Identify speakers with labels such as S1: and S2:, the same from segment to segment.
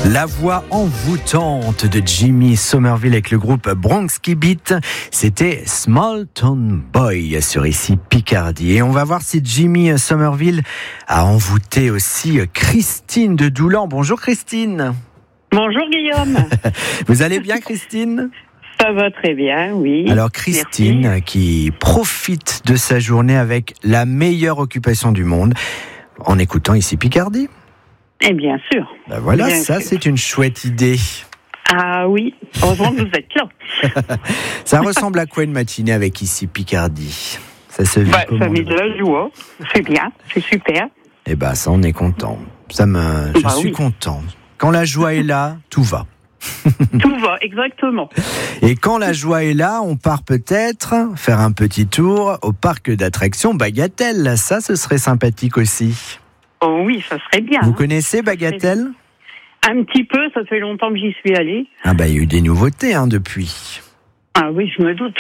S1: La voix envoûtante de Jimmy Somerville avec le groupe Bronski Beat, c'était Small Town Boy sur ici Picardie. Et on va voir si Jimmy Somerville a envoûté aussi Christine de Doulan. Bonjour Christine.
S2: Bonjour Guillaume.
S1: Vous allez bien Christine ?
S2: Ça va très bien, oui.
S1: Alors Christine, merci. Qui profite de sa journée avec la meilleure occupation du monde, en écoutant ici Picardie.
S2: Et bien sûr.
S1: Ben voilà,
S2: bien
S1: ça
S2: sûr.
S1: C'est une chouette idée.
S2: Ah oui, heureusement que vous êtes là.
S1: Ça ressemble à quoi une matinée avec ici Picardie ? Ça se vit comment ?
S2: Ça met de la joie, c'est bien, c'est super.
S1: Eh ben ça, on est content. Je suis content. Quand la joie est là, tout va.
S2: Tout va, exactement.
S1: Et quand la joie est là, on part peut-être faire un petit tour au parc d'attractions Bagatelle. Ça, ce serait sympathique aussi.
S2: Oh oui, ça serait bien.
S1: Vous connaissez Bagatelle ?
S2: Un petit peu, ça fait longtemps que j'y suis allée.
S1: Ah bah, il y a eu des nouveautés depuis.
S2: Ah oui, je me doute.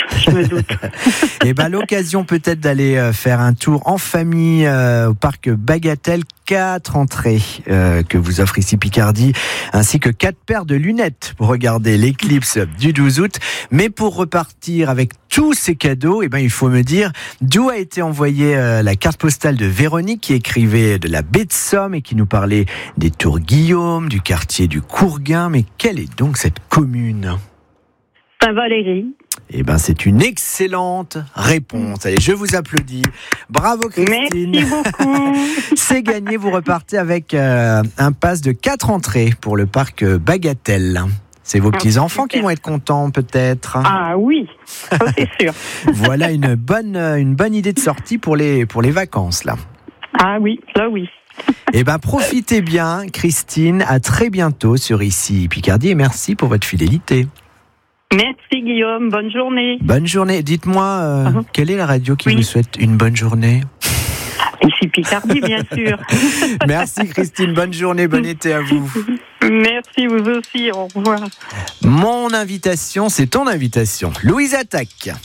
S1: Et ben l'occasion peut-être d'aller faire un tour en famille au parc Bagatelle. 4 entrées que vous offre ici Picardie, ainsi que 4 paires de lunettes pour regarder l'éclipse du 12 août. Mais pour repartir avec tous ces cadeaux, eh ben, il faut me dire d'où a été envoyée la carte postale de Véronique qui écrivait de la baie de Somme et qui nous parlait des Tours Guillaume, du quartier du Courguin. Mais quelle est donc cette commune ?
S2: Saint-Valéry.
S1: Eh ben, c'est une excellente réponse. Allez, je vous applaudis. Bravo Christine.
S2: Merci beaucoup.
S1: C'est gagné, vous repartez avec un pass de 4 entrées pour le parc Bagatelle. C'est vos petits-enfants qui vont être contents peut-être.
S2: Ah oui, ça c'est sûr.
S1: Voilà une bonne idée de sortie pour les vacances là.
S2: Ah oui, là oui.
S1: Eh ben, profitez bien Christine, à très bientôt sur ici Picardie et merci pour votre fidélité.
S2: Merci Guillaume, bonne journée.
S1: Bonne journée. Dites-moi, quelle est la radio qui vous souhaite une bonne journée ?
S2: Ici Picardie, bien sûr.
S1: Merci Christine, bonne journée, bon été à vous.
S2: Merci, vous aussi, au revoir.
S1: Mon invitation, c'est ton invitation. Louise Attaque.